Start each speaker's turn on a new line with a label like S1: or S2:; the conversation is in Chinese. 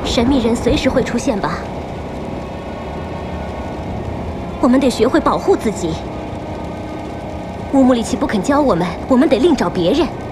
S1: 神秘人随时会出现吧？我们得学会保护自己。乌木里奇不肯教我们，我们得另找别人。